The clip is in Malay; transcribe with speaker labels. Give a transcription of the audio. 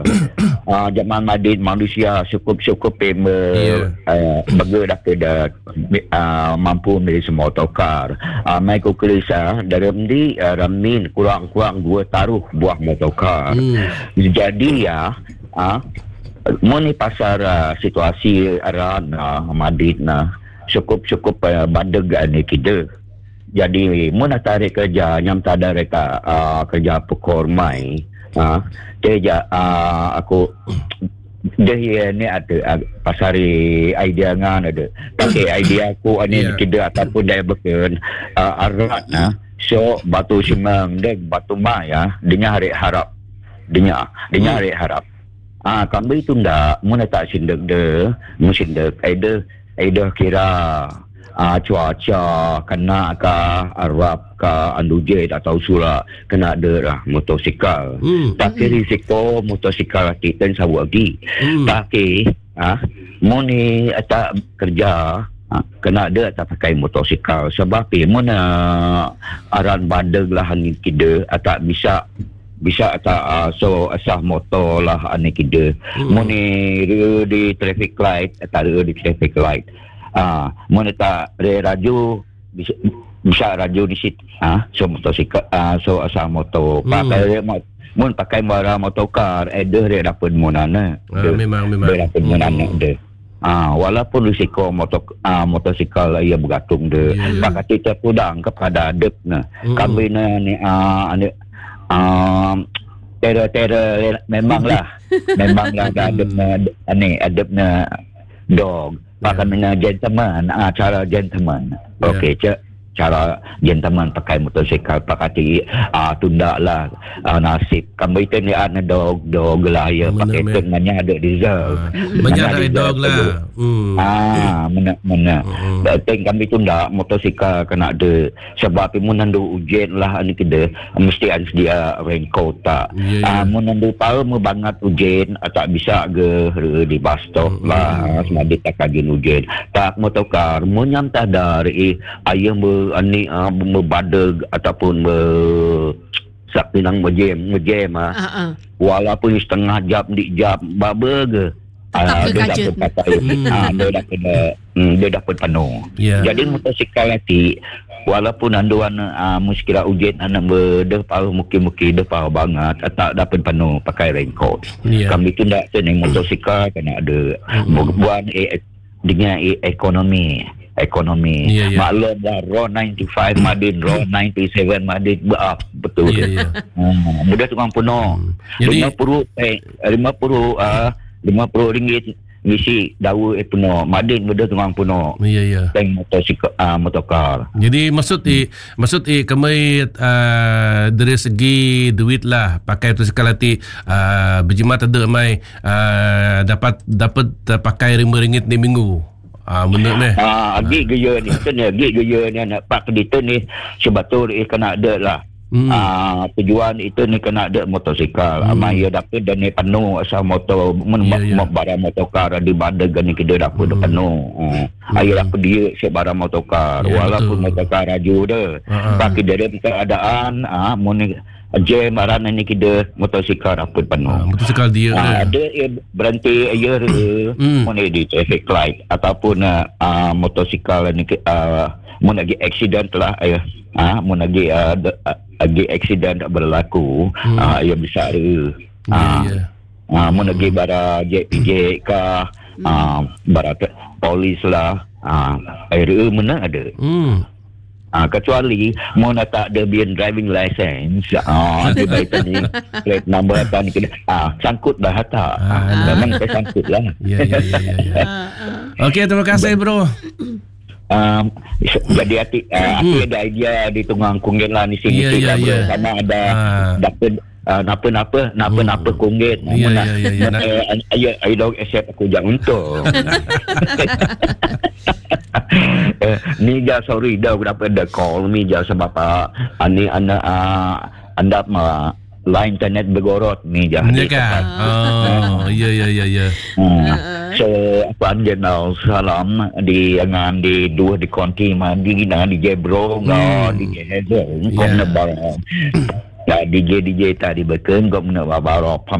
Speaker 1: Zaman Madin manusia cukup bergerak mampu membeli semua tokar. Mai ku kelisa dalam di ramin kurang-kurang 2 taruh buah motokar. Jadi moni pasar situasi aran Madin cukup bandeg ni kita. Jadi mun tarik kerja nyam tada reka kerja pukor mai dia aku dia ni ada pasari idea ngan ada tapi idea aku ani tidak ataupun dia bukan arat so batu semang dek batu maya dinya hari harap dinya hari harap kami itu ndak mun tak sindak de musindak ada kira cuaca kena ke Arab ke Andujit atau Sura kena ada motosikal tapi risiko motosikal kita sabu lagi tapi moni tak kerja kena ada tak pakai motosikal sebab mana aran bandeg lah ni kita tak bisa tak so asah motor lah ane kita moni di traffic light tak ada di traffic light mana tak raju bisa raju di situ so motosikal so asal motor pakai barang motokar ada dia dapat monana
Speaker 2: memang
Speaker 1: dapat monana dia walaupun risiko motosikal ia bergantung dia pakai kita pudang kepada adab kami ni teror memanglah adabnya dog pakai gentleman cara gentleman okey cara gentleman pakai motosikal pakai tunda lah nasib kami itu ni ada dog lah ya pakai tengahnya ada diesel
Speaker 2: banyak ada dog lah
Speaker 1: mana penting kami tunda motosikal kena ada sebab menandu ujian lah ni kita mesti ada sedia raincoat tak menandu tahu banget ujian tak bisa ke di bus stop lah semadi tak kagin ujian tak motokar menyantah dari ayam ani membadeg ataupun saktinang mejem walaupun setengah jam di jam babeg dia dapat penuh jadi motosikal nanti walaupun anduan muskila ujian anak berdah paruh mungkin dah paruh banget tak dapat penuh pakai raincoat kami tu tak senang motosikal kena ada buat dengan ekonomi maklum dah RAW 95 Madin RAW 97 Madin betul mudah tukang penuh RM50 ngisi dawa penuh Madin mudah tukang penuh tank motokar
Speaker 2: jadi maksud kami dari segi duit lah pakai motosikal nanti berjimat ada mai dapat pakai RM5 di minggu benar ni
Speaker 1: agi gaya ni nak pak di tu ni sebatul kena ada lah tujuan itu ni kena ada motosikal ia dapat dan ni penuh asal motor barang motokar di bandar ni kita dapat penuh ayo dapat dia sebarang motokar walaupun motokar raju dia tapi dari keadaan jam arana ni kita motosikal dapat penuh
Speaker 2: motosikal dia
Speaker 1: ada berhenti mana di traffic light ataupun motosikal ni mun lagi accident lah mun lagi accident berlaku ia bisa mun lagi bara JPJ ke bara polis lah mana ada kecuali mau tak ada driving license dia baik tadi plate number apa ni sangkut dah tak memang saya sangkut lah
Speaker 2: okey terima kasih bro
Speaker 1: jadi hati ada idea di tengah kungin lah ni sini sama ada dapat napa kunggit ayo dog accept aku jangan untuk ni jah sorry dah aku dapat ada call ni jah sebab ani anda line internet bergorot ni jah
Speaker 2: kan ya
Speaker 1: so aku anjenal salam di angan di dua di konti mandi di Jebro di Jebro kau nak barang DJ tadi berken kau nak bawa